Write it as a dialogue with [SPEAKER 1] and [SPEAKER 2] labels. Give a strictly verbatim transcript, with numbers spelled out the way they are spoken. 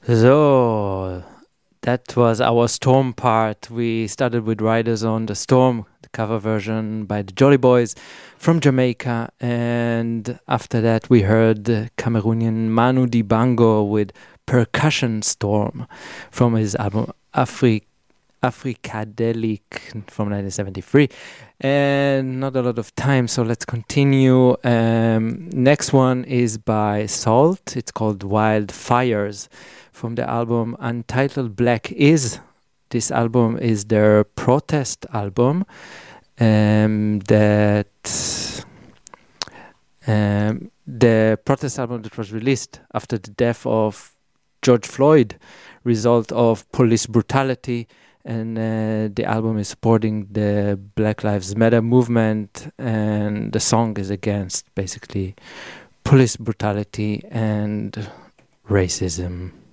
[SPEAKER 1] So that was our Storm part. We started with Riders on the Storm, the cover version by the Jolly Boys from Jamaica, and after that we heard the Cameroonian Manu Dibango with Percussion Storm from his album Afri Africadelic from nineteen seventy-three. And not a lot of time, so let's continue. Um, next one is by Salt. It's called Wildfires from the album Untitled Black Is. This album is their protest album um, that um, the protest album that was released after the death of George Floyd, result of police brutality. And uh, the album is supporting the Black Lives Matter movement, and the song is against basically police brutality and racism.